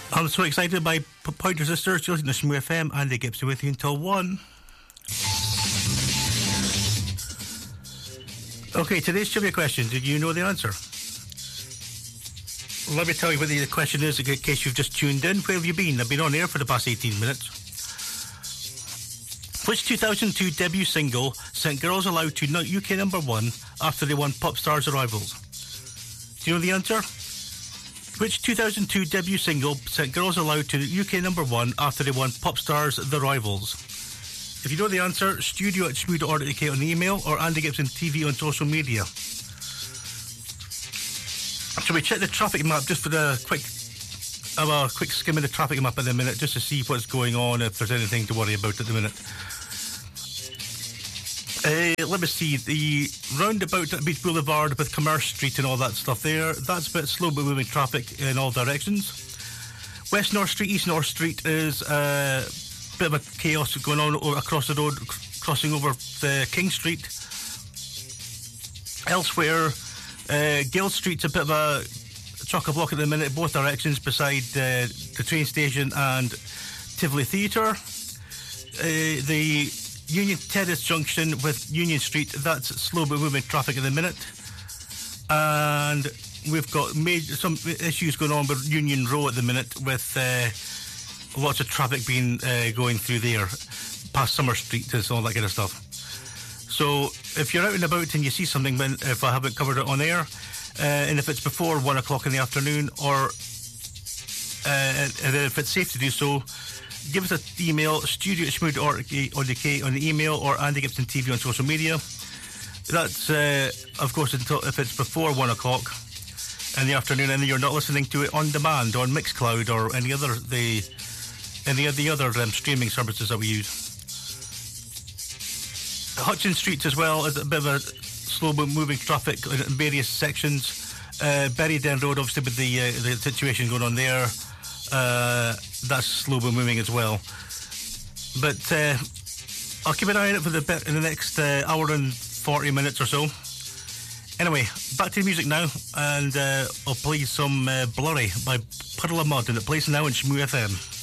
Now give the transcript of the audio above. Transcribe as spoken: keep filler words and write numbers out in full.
I'm so excited by P- Pointer Sisters. You're listening to Shmoo F M. Andy Gibson with you until one. Okay, today's trivia question. Did you know the answer? Let me tell you what the question is in case you've just tuned in. Where have you been? I've been on air for the past eighteen minutes. Which two thousand two debut single sent girls allowed to U K number one after they won Pop Stars Arrivals? Do you know the answer? Which two thousand two debut single sent girls allowed to U K number one after they won Pop Stars The Rivals? If you know the answer, studio at shmoo dot org dot U K on the email or Andy Gibson T V on social media. Shall we check the traffic map just for the quick, have a quick skim of the traffic map in a minute just to see what's going on, if there's anything to worry about at the minute. Uh, let me see, the roundabout at Beach Boulevard with Commerce Street and all that stuff there, that's a bit slow but moving traffic in all directions. West North Street, East North Street is a bit of a chaos going on across the road, crossing over the King Street. Elsewhere, uh, Gill Street's a bit of a chock-a-block at the minute, both directions, beside uh, the train station and Tivoli Theatre. Uh, the Union Terrace Junction with Union Street, that's slow but moving traffic in the minute. And we've got major, some issues going on with Union Row at the minute with uh, lots of traffic being uh, going through there, past Summer Street and all that kind of stuff. So if you're out and about and you see something, if I haven't covered it on air, uh, and if it's before one o'clock in the afternoon, or uh, and if it's safe to do so, give us an email, studio at shmoo dot org dot U K on the email, or Andy Gibson T V on social media. That's, uh, of course, until if it's before one o'clock in the afternoon and you're not listening to it on demand on Mixcloud or any other the any of the other um, streaming services that we use. Hutchins Street as well is a bit of a slow moving traffic in various sections. Uh, Berryden Road, obviously, with the uh, the situation going on there. Uh, that's slow but moving as well. But uh, I'll keep an eye on it for the bit in the next uh, hour and forty minutes or so. Anyway, back to the music now, and uh, I'll play some uh, Blurry by Puddle of Mud, and it plays now on Shmoo F M.